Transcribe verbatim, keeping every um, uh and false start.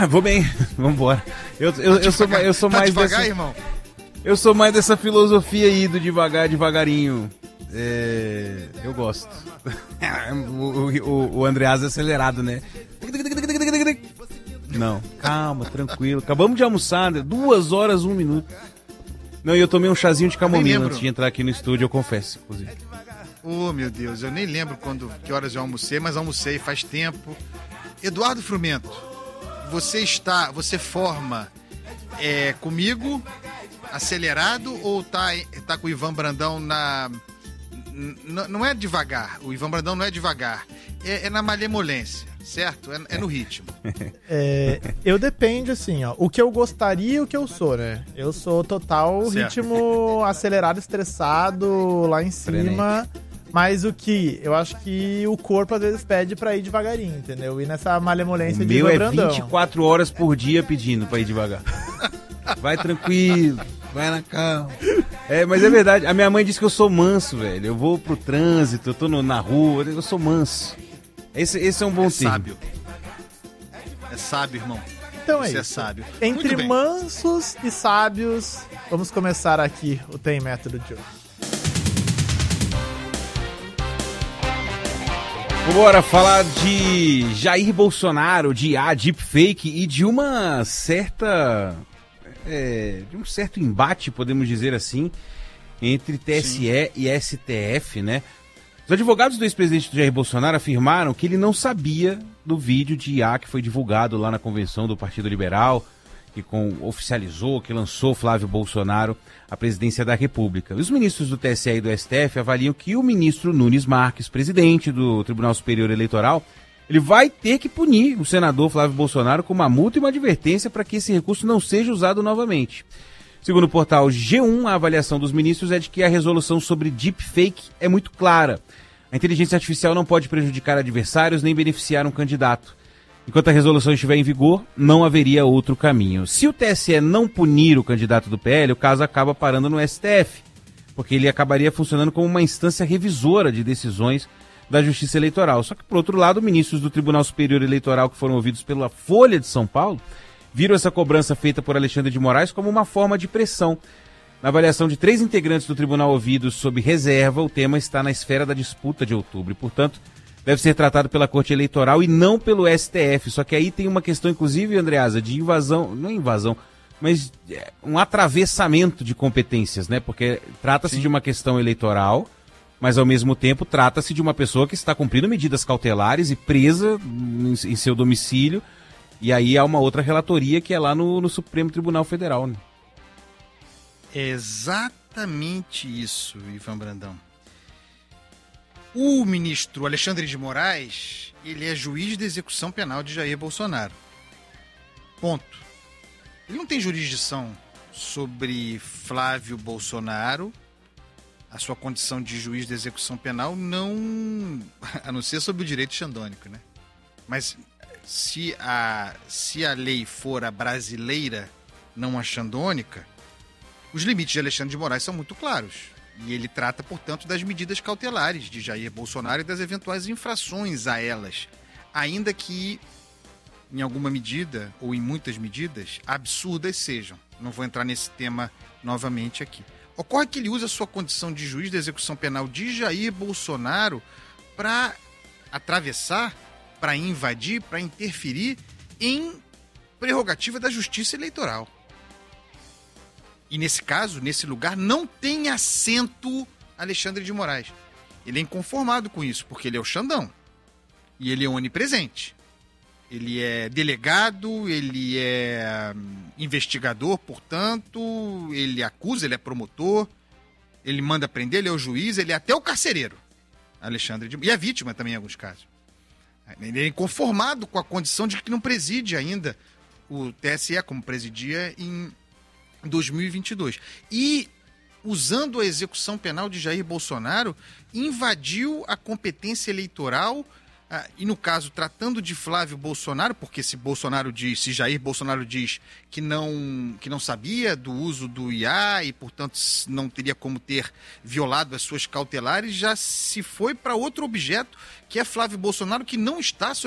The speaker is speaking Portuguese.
Vou bem, vambora. Eu, eu, eu, sou, eu sou tá mais devagar, dessa, irmão? Eu sou mais dessa filosofia aí do devagar, devagarinho. É, eu gosto. o, o, o Andreas é acelerado, né? Não, calma, tranquilo. Acabamos de almoçar, né? Duas horas, um minuto. Não, e eu tomei um chazinho de camomila antes de entrar aqui no estúdio, eu confesso, inclusive. Oh, meu Deus, eu nem lembro quando, que horas eu almocei, mas almocei faz tempo. Eduardo Frumento, você está, você forma é, comigo, acelerado, ou tá, tá com o Ivan Brandão na... N- não é devagar, o Ivan Brandão não é devagar, é, é na malemolência, certo? É, é no ritmo. É, eu depende, assim, ó, o que eu gostaria e o que eu sou, né? Eu sou total Certo. ritmo acelerado, estressado, lá em cima, mas o que eu acho que o corpo às vezes pede pra ir devagarinho, entendeu? E nessa malemolência O de meu Ivan é Brandão. vinte e quatro horas por dia pedindo pra ir devagar. Vai tranquilo, vai na calma. É, mas é verdade, a minha mãe disse que eu sou manso, velho. Eu vou pro trânsito, eu tô no, na rua, eu sou manso. Esse, esse é um bom É termo. sábio. É sábio, irmão. Então é Você é isso. sábio. Entre Muito bem. mansos e sábios, vamos começar aqui o Tem Método de hoje. Vambora falar de Jair Bolsonaro, de I A, deepfake e de uma certa... É, de um certo embate, podemos dizer assim, entre T S E Sim. e S T F, né? Os advogados do ex-presidente Jair Bolsonaro afirmaram que ele não sabia do vídeo de I A que foi divulgado lá na convenção do Partido Liberal, que com, oficializou, que lançou Flávio Bolsonaro à presidência da República. Os ministros do T S E e do S T F avaliam que o ministro Nunes Marques, presidente do Tribunal Superior Eleitoral, ele vai ter que punir o senador Flávio Bolsonaro com uma multa e uma advertência para que esse recurso não seja usado novamente. Segundo o portal G um, a avaliação dos ministros é de que a resolução sobre deepfake é muito clara. A inteligência artificial não pode prejudicar adversários nem beneficiar um candidato. Enquanto a resolução estiver em vigor, não haveria outro caminho. Se o T S E não punir o candidato do P L, o caso acaba parando no S T F, porque ele acabaria funcionando como uma instância revisora de decisões da Justiça Eleitoral. Só que, por outro lado, ministros do Tribunal Superior Eleitoral que foram ouvidos pela Folha de São Paulo viram essa cobrança feita por Alexandre de Moraes como uma forma de pressão. Na avaliação de três integrantes do tribunal ouvidos sob reserva, o tema está na esfera da disputa de outubro e, portanto, deve ser tratado pela Corte Eleitoral e não pelo S T F. Só que aí tem uma questão, inclusive, Andreasa, de invasão, não invasão, mas um atravessamento de competências, né? Porque trata-se de uma questão eleitoral, mas ao mesmo tempo trata-se de uma pessoa que está cumprindo medidas cautelares e presa em, em seu domicílio, e aí há uma outra relatoria que é lá no, no Supremo Tribunal Federal, né? É exatamente isso, Ivan Brandão. O ministro Alexandre de Moraes, ele é juiz de execução penal de Jair Bolsonaro. Ponto. Ele não tem jurisdição sobre Flávio Bolsonaro. A sua condição de juiz de execução penal não... a não ser sobre o direito xandônico, né? Mas se a, se a lei for a brasileira, não a xandônica, os limites de Alexandre de Moraes são muito claros. E ele trata, portanto, das medidas cautelares de Jair Bolsonaro e das eventuais infrações a elas. Ainda que, em alguma medida, ou em muitas medidas, absurdas sejam. Não vou entrar nesse tema novamente aqui. Ocorre que ele usa a sua condição de juiz de execução penal de Jair Bolsonaro para atravessar, para invadir, para interferir em prerrogativa da Justiça Eleitoral. E nesse caso, nesse lugar, não tem assento Alexandre de Moraes. Ele é inconformado com isso, porque ele é o Xandão. E ele é onipresente. Ele é delegado, ele é investigador, portanto, ele acusa, ele é promotor, ele manda prender, ele é o juiz, ele é até o carcereiro. Alexandre de... E a vítima também em alguns casos. Ele é inconformado com a condição de que não preside ainda o T S E como presidia em dois mil e vinte e dois. E, usando a execução penal de Jair Bolsonaro, invadiu a competência eleitoral. Ah, e no caso, tratando de Flávio Bolsonaro, porque se Bolsonaro diz, se Jair Bolsonaro diz que não, que não sabia do uso do I A e, portanto, não teria como ter violado as suas cautelares, já se foi para outro objeto, que é Flávio Bolsonaro, que não está sob